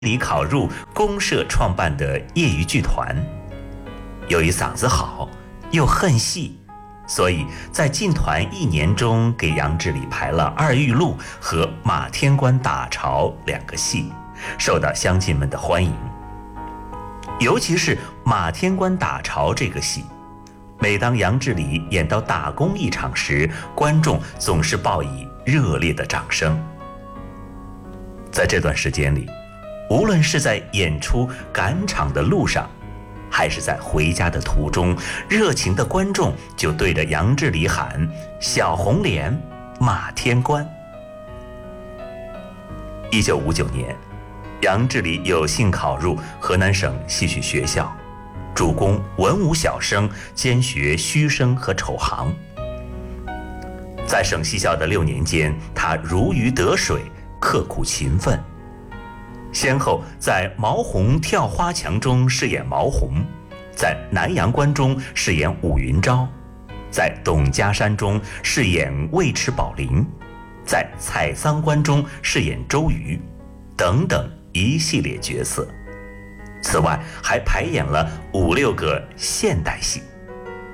里考入公社创办的业余剧团。由于嗓子好又恨戏，所以在进团1年中给杨志礼排了《二玉露》和《马天官打巢》2个戏，受到乡亲们的欢迎。尤其是《马天官打巢》这个戏，每当杨志礼演到打工一场时，观众总是报以热烈的掌声。在这段时间里，无论是在演出赶场的路上，还是在回家的途中，热情的观众就对着杨志礼喊小红脸马天官。1959年，杨志礼有幸考入河南省戏曲学校，主攻文武小生，兼学虚声和丑行。在省戏校的6年间，他如鱼得水，刻苦勤奋，先后在《毛红跳花墙》中饰演毛红，在《南阳关》中饰演武云昭，在《董家山》中饰演尉迟宝林，在《采桑关》中饰演周瑜，等等一系列角色。此外，还排演了5、6个现代戏。